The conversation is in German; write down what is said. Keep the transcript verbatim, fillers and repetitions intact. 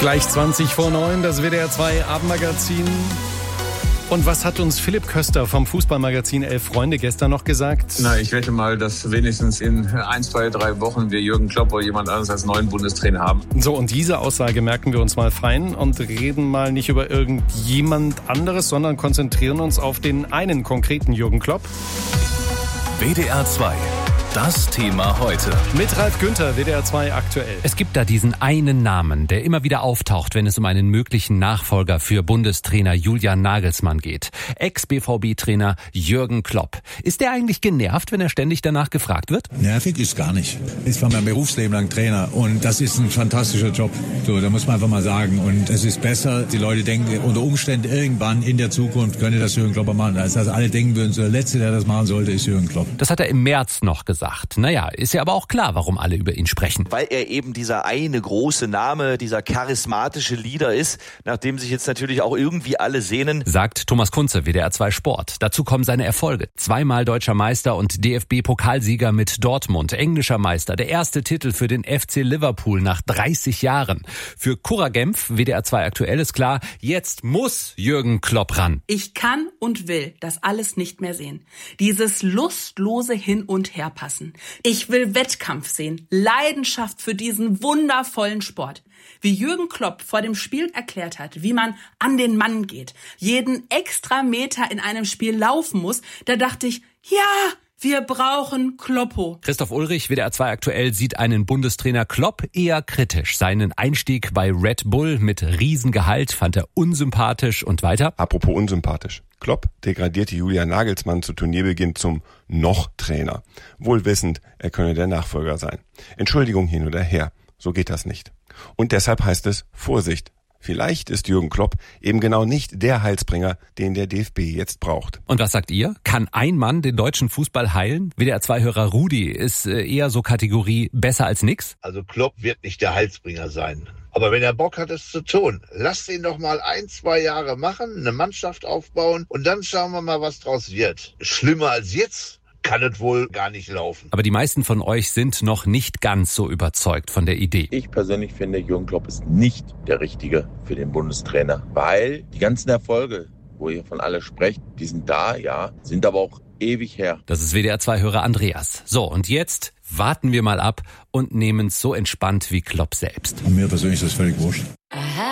Gleich zwanzig vor neun, das W D R zwei Abendmagazin. Und was hat uns Philipp Köster vom Fußballmagazin Elf Freunde gestern noch gesagt? Na, ich wette mal, dass wenigstens in ein, zwei, drei Wochen wir Jürgen Klopp oder jemand anderes als neuen Bundestrainer haben. So, und diese Aussage merken wir uns mal fein und reden mal nicht über irgendjemand anderes, sondern konzentrieren uns auf den einen konkreten Jürgen Klopp. W D R zwei. Das Thema heute. Mit Ralf Günther, W D R zwei aktuell. Es gibt da diesen einen Namen, der immer wieder auftaucht, wenn es um einen möglichen Nachfolger für Bundestrainer Julian Nagelsmann geht. Ex-B V B-Trainer Jürgen Klopp. Ist der eigentlich genervt, wenn er ständig danach gefragt wird? Nervig ist gar nicht. Ich war mein Berufsleben lang Trainer und das ist ein fantastischer Job. So, da muss man einfach mal sagen. Und es ist besser, die Leute denken, unter Umständen irgendwann in der Zukunft könnte das Jürgen Klopp machen. Als dass alle denken würden, so der Letzte, der das machen sollte, ist Jürgen Klopp. Das hat er im März noch gesagt. Naja, ist ja aber auch klar, warum alle über ihn sprechen. Weil er eben dieser eine große Name, dieser charismatische Leader ist, nach dem sich jetzt natürlich auch irgendwie alle sehnen. Sagt Thomas Kunze, W D R zwei Sport. Dazu kommen seine Erfolge. Zweimal deutscher Meister und D F B-Pokalsieger mit Dortmund. Englischer Meister. Der erste Titel für den F C Liverpool nach dreißig Jahren. Für Cura Genf, W D R zwei aktuell, ist klar, jetzt muss Jürgen Klopp ran. Ich kann und will das alles nicht mehr sehen. Dieses lustlose Hin- und Herpassen. Ich will Wettkampf sehen, Leidenschaft für diesen wundervollen Sport. Wie Jürgen Klopp vor dem Spiel erklärt hat, wie man an den Mann geht, jeden extra Meter in einem Spiel laufen muss, da dachte ich, ja, wir brauchen Kloppo. Christoph Ulrich, W D R zwei aktuell, sieht einen Bundestrainer Klopp eher kritisch. Seinen Einstieg bei Red Bull mit Riesengehalt fand er unsympathisch und weiter. Apropos unsympathisch. Klopp degradierte Julian Nagelsmann zu Turnierbeginn zum Noch-Trainer. Wohl wissend, er könne der Nachfolger sein. Entschuldigung hin oder her, so geht das nicht. Und deshalb heißt es Vorsicht. Vielleicht ist Jürgen Klopp eben genau nicht der Heilsbringer, den der D F B jetzt braucht. Und was sagt ihr? Kann ein Mann den deutschen Fußball heilen? W D R zwei-Hörer Rudi ist eher so Kategorie besser als nix? Also Klopp wird nicht der Heilsbringer sein. Aber wenn er Bock hat, es zu tun, lasst ihn doch mal ein, zwei Jahre machen, eine Mannschaft aufbauen und dann schauen wir mal, was draus wird. Schlimmer als jetzt kann es wohl gar nicht laufen. Aber die meisten von euch sind noch nicht ganz so überzeugt von der Idee. Ich persönlich finde, Jürgen Klopp ist nicht der Richtige für den Bundestrainer, weil die ganzen Erfolge, wo ihr von alle sprecht, die sind da, ja, sind aber auch ewig her. Das ist W D R zwei-Hörer Andreas. So, und jetzt warten wir mal ab und nehmen es so entspannt wie Klopp selbst. Und mir persönlich ist das völlig wurscht.